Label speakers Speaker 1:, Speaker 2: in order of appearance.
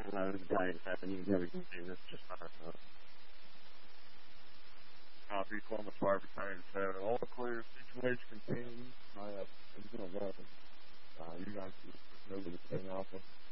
Speaker 1: This guy is happening. You never can see this. Just copy Columbus Fire Battalion 7. All clear. Situation continues. I have 11. You guys just know that it's been alpha.